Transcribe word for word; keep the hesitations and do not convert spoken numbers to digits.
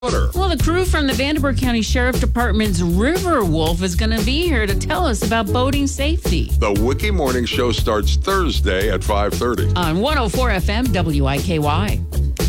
Well, the crew from the Vanderburgh County Sheriff Department's River Wolf is going to be here to tell us about boating safety. The Wiki Morning Show starts Thursday at five thirty. On one oh four F M W I K Y.